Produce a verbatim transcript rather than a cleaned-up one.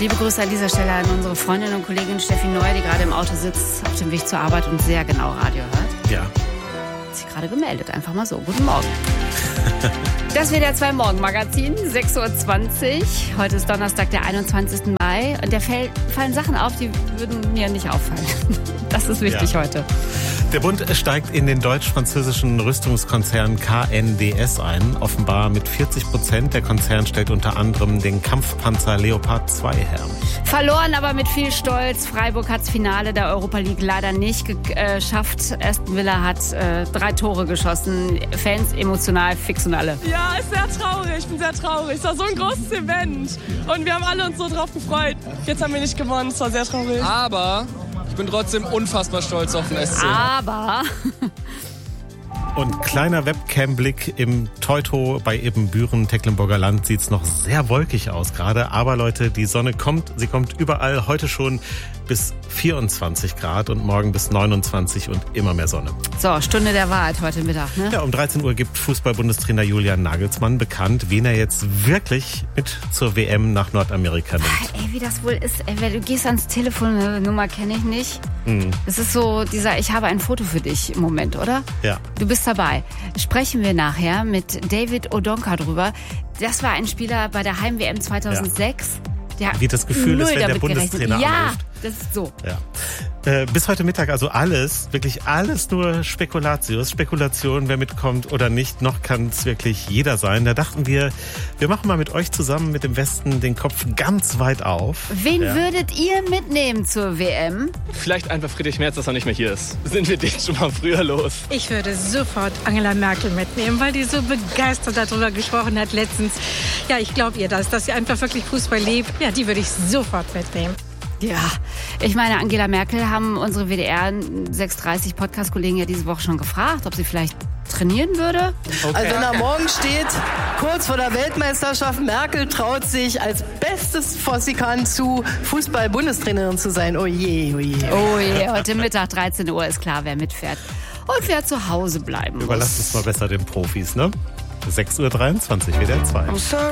Liebe Grüße an dieser Stelle an unsere Freundin und Kollegin Steffi Neu, die gerade im Auto sitzt, auf dem Weg zur Arbeit und sehr genau Radio hört. Ja. Hat sich gerade gemeldet, einfach mal so. Guten Morgen. Das W D R zwei Morgenmagazin, sechs Uhr zwanzig. Heute ist Donnerstag, der einundzwanzigsten Mai. Und da fallen Sachen auf, die würden mir nicht auffallen. Das ist wichtig ja. heute. Der Bund steigt in den deutsch-französischen Rüstungskonzern K N D S ein, offenbar mit vierzig Prozent. Der Konzern stellt unter anderem den Kampfpanzer Leopard zwei her. Verloren, aber mit viel Stolz. Freiburg hat das Finale der Europa League leider nicht geschafft. Aston Villa hat äh, drei Tore geschossen. Fans emotional fix und alle. Ja, ist sehr traurig. Ich bin sehr traurig. Es war so ein großes Event. Und wir haben alle uns so drauf gefreut. Jetzt haben wir nicht gewonnen. Es war sehr traurig. Aber ich bin trotzdem unfassbar stolz auf den S C. Aber... Und kleiner Webcam-Blick im Teuto bei Ebenbüren, Tecklenburger Land, sieht's noch sehr wolkig aus gerade. Aber Leute, die Sonne kommt, sie kommt überall. Heute schon bis vierundzwanzig Grad und morgen bis neunundzwanzig und immer mehr Sonne. So, Stunde der Wahrheit heute Mittag, ne? Ja, um dreizehn Uhr gibt Fußball-Bundestrainer Julian Nagelsmann bekannt, wen er jetzt wirklich mit zur W M nach Nordamerika nimmt. Ey, wie das wohl ist, ey, du gehst ans Telefon, eine Nummer kenne ich nicht. Hm. Es ist so dieser, ich habe ein Foto für dich im Moment, oder? Ja. Du bist dabei. Sprechen wir nachher mit David Odonka drüber. Das war ein Spieler bei der Heim-W M zweitausendsechs. Ja. Der Wie das Gefühl ist, wenn der Bundestrainer Ja, anruft. das ist so. Ja. Äh, bis heute Mittag also alles, wirklich alles nur Spekulatius, Spekulation, wer mitkommt oder nicht. Noch kann es wirklich jeder sein. Da dachten wir, wir machen mal mit euch zusammen mit dem Westen den Kopf ganz weit auf. Wen ja. würdet ihr mitnehmen zur W M? Vielleicht einfach Friedrich Merz, dass er nicht mehr hier ist. Sind wir den schon mal früher los? Ich würde sofort Angela Merkel mitnehmen, weil die so begeistert darüber gesprochen hat letztens. Ja, ich glaube ihr das, dass sie einfach wirklich Fußball liebt. Ja, die würde ich sofort mitnehmen. Ja, ich meine, Angela Merkel haben unsere W D R sechs dreißig Podcast-Kollegen ja diese Woche schon gefragt, ob sie vielleicht trainieren würde. Okay. Also nach morgen steht, kurz vor der Weltmeisterschaft, Merkel traut sich als bestes, was sie kann, zu Fußball-Bundestrainerin zu sein. Oh je, oh je. Oh je, heute Mittag dreizehn Uhr ist klar, wer mitfährt und wer zu Hause bleiben muss. Überlasst es mal besser den Profis, ne? sechs Uhr dreiundzwanzig, W D R zwei.